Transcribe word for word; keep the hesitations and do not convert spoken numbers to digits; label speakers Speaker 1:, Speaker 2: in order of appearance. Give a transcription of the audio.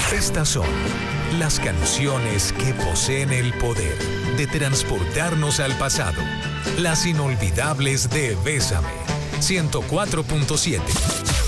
Speaker 1: Estas son las canciones que poseen el poder de transportarnos al pasado. Las inolvidables de Bésame. ciento cuatro punto siete.